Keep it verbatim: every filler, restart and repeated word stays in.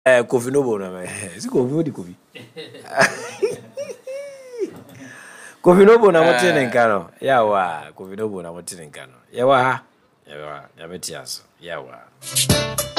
Eh, Kofi no bona me. Si Kofi odi Kofi. Kofi no bona mo tene nka no. Ya wa, Kofi no bona mo tene nka no. Ya wa ha. Ya wa, ya metiaso. Ya wa.